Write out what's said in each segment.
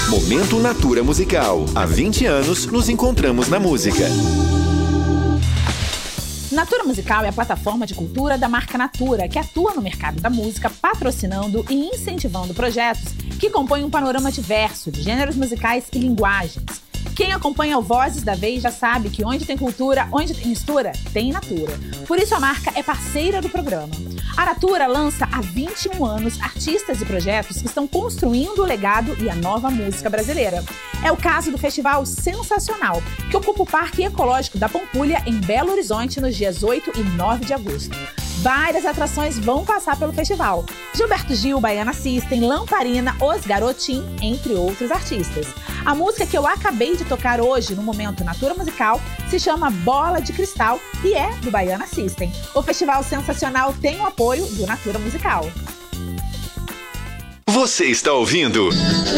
Momento Natura Musical. Há 20 anos nos encontramos na música. Natura Musical é a plataforma de cultura da marca Natura, que atua no mercado da música, patrocinando e incentivando projetos que compõem um panorama diverso de gêneros musicais e linguagens. Quem acompanha o Vozes da Vez já sabe que onde tem cultura, onde tem mistura, tem Natura. Por isso a marca é parceira do programa. A Natura lança há 21 anos artistas e projetos que estão construindo o legado e a nova música brasileira. É o caso do Festival Sensacional, que ocupa o Parque Ecológico da Pampulha, em Belo Horizonte, nos dias 8 e 9 de agosto. Várias atrações vão passar pelo festival. Gilberto Gil, Baiana System, Lamparina, Os Garotim, entre outros artistas. A música que eu acabei de tocar hoje no Momento Natura Musical se chama Bola de Cristal e é do Baiana System. O Festival Sensacional tem o apoio do Natura Musical. Você está ouvindo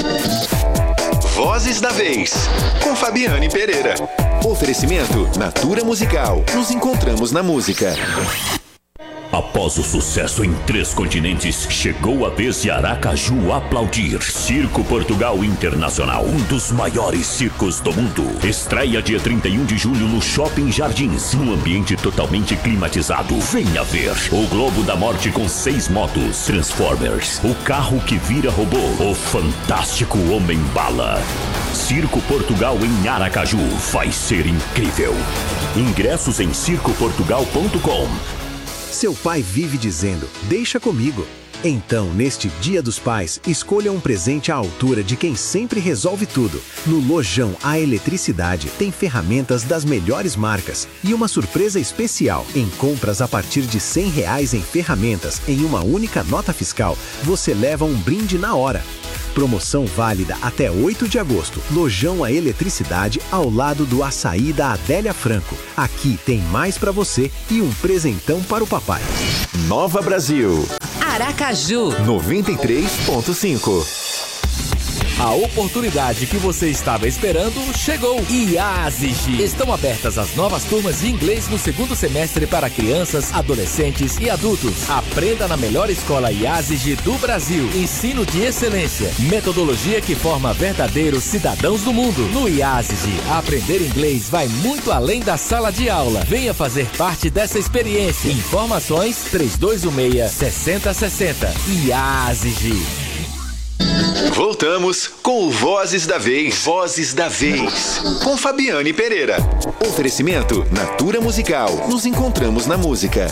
Vozes da Vez, com Fabiane Pereira. Oferecimento Natura Musical. Nos encontramos na música. Após o sucesso em 3 continentes, chegou a vez de Aracaju aplaudir. Circo Portugal Internacional, um dos maiores circos do mundo. Estreia dia 31 de julho no Shopping Jardins, num ambiente totalmente climatizado. Venha ver o Globo da Morte com 6 motos, Transformers, o carro que vira robô, o fantástico Homem-Bala. Circo Portugal em Aracaju vai ser incrível. Ingressos em circoportugal.com. Seu pai vive dizendo, deixa comigo. Então, neste Dia dos Pais, escolha um presente à altura de quem sempre resolve tudo. No Lojão A Eletricidade tem ferramentas das melhores marcas e uma surpresa especial. Em compras a partir de R$100 em ferramentas em uma única nota fiscal, você leva um brinde na hora. Promoção válida até 8 de agosto. Lojão A Eletricidade, ao lado do açaí da Adélia Franco. Aqui tem mais pra você e um presentão para o papai. Nova Brasil. Aracaju 93.5. A oportunidade que você estava esperando chegou. IASIG. Estão abertas as novas turmas de inglês no segundo semestre para crianças, adolescentes e adultos. Aprenda na melhor escola IASIG do Brasil. Ensino de excelência. Metodologia que forma verdadeiros cidadãos do mundo. No IASIG, aprender inglês vai muito além da sala de aula. Venha fazer parte dessa experiência. Informações 3216-6060. IASIG. Voltamos com o Vozes da Vez. Vozes da Vez, com Fabiane Pereira. Oferecimento Natura Musical. Nos encontramos na música.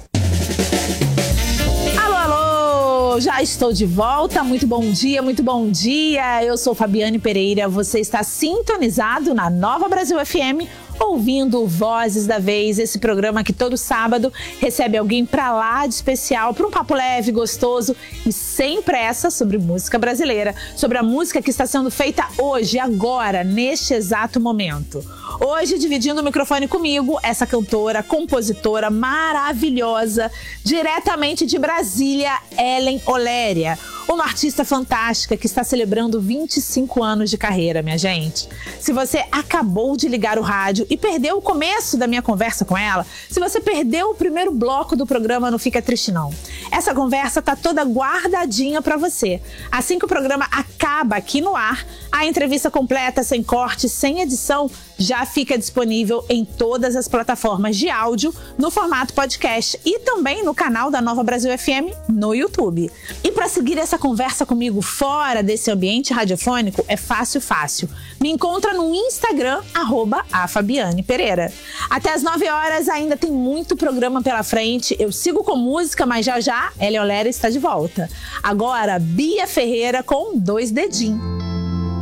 Alô, alô! Já estou de volta. Muito bom dia, muito bom dia. Eu sou Fabiane Pereira. Você está sintonizado na Nova Brasil FM, ouvindo Vozes da Vez, esse programa que todo sábado recebe alguém pra lá de especial, para um papo leve, gostoso e sem pressa sobre música brasileira, sobre a música que está sendo feita hoje, agora, neste exato momento. Hoje, dividindo o microfone comigo, essa cantora, compositora maravilhosa, diretamente de Brasília, Ellen Oléria. Uma artista fantástica que está celebrando 25 anos de carreira, minha gente. Se você acabou de ligar o rádio e perdeu o começo da minha conversa com ela, se você perdeu o primeiro bloco do programa, não fica triste não. Essa conversa tá toda guardadinha pra você. Assim que o programa acaba aqui no ar, a entrevista completa, sem corte, sem edição, já fica disponível em todas as plataformas de áudio, no formato podcast e também no canal da Nova Brasil FM no YouTube. E para seguir essa conversa comigo fora desse ambiente radiofônico é fácil. Me encontra no Instagram, @afabianepereira. Até às 9 horas ainda tem muito programa pela frente. Eu sigo com música, mas já Ellen Oléria está de volta. Agora, Bia Ferreira com 2 dedinhos.